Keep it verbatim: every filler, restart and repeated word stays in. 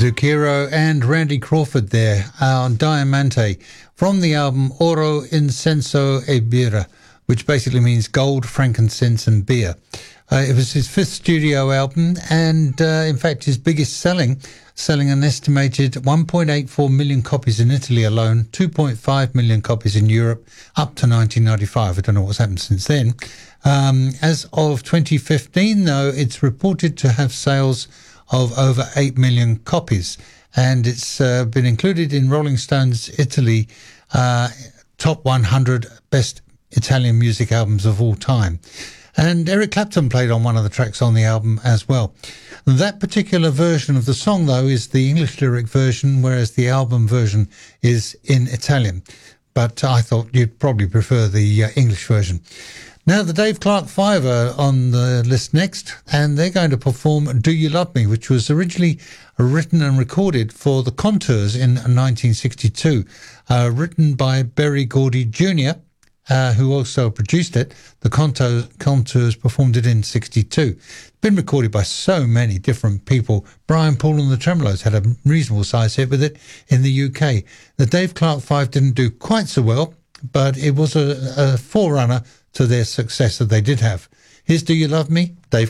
Zucchero and Randy Crawford there on Diamante from the album Oro, Incenso e Birra, which basically means gold, frankincense and beer. Uh, it was his fifth studio album and uh, in fact his biggest selling, selling an estimated one point eight four million copies in Italy alone, two point five million copies in Europe up to nineteen ninety-five. I don't know what's happened since then. Um, as of twenty fifteen though, it's reported to have sales of over eight million copies, and it's uh, been included in Rolling Stone's Italy uh, top one hundred best Italian music albums of all time. And Eric Clapton played on one of the tracks on the album as well. That particular version of the song, though, is the English lyric version, whereas the album version is in Italian. But I thought you'd probably prefer the uh, English version. Now, the Dave Clark Five are on the list next, and they're going to perform Do You Love Me, which was originally written and recorded for the Contours in nineteen sixty-two, uh, written by Berry Gordy Junior, uh, who also produced it. The Contours, Contours performed it in sixty-two. It's been recorded by so many different people. Brian Paul and the Tremolos had a reasonable size hit with it in the U K. The Dave Clark Five didn't do quite so well, but it was a, a forerunner to their success that they did have. Here's Do You Love Me? Dave